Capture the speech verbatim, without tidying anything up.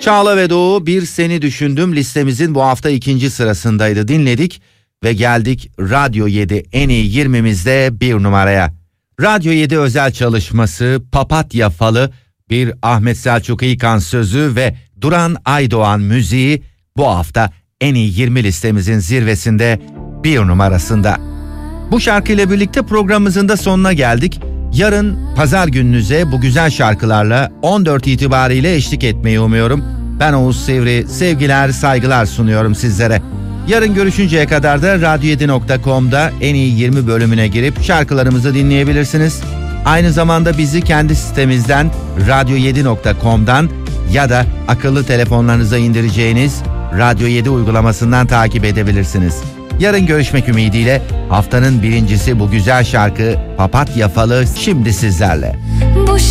Çağla ve Doğu Bir Seni Düşündüm listemizin bu hafta ikinci sırasındaydı. Dinledik ve geldik Radyo yedi en iyi yirmimizde bir numaraya. Radyo yedi özel çalışması Papatya Falı, bir Ahmet Selçuk İlkan sözü ve Duran Aydoğan müziği bu hafta en iyi yirmi listemizin zirvesinde bir numarasında. Bu şarkıyla birlikte programımızın da sonuna geldik. Yarın pazar gününüze bu güzel şarkılarla on dört itibariyle eşlik etmeyi umuyorum. Ben Oğuz Sivri, sevgiler, saygılar sunuyorum sizlere. Yarın görüşünceye kadar da radyo yedi nokta com'da en iyi yirmi bölümüne girip şarkılarımızı dinleyebilirsiniz. Aynı zamanda bizi kendi sitemizden radyo yedi nokta com'dan ya da akıllı telefonlarınıza indireceğiniz Radyo yedi uygulamasından takip edebilirsiniz. Yarın görüşmek ümidiyle haftanın birincisi bu güzel şarkı Papatya Falı şimdi sizlerle.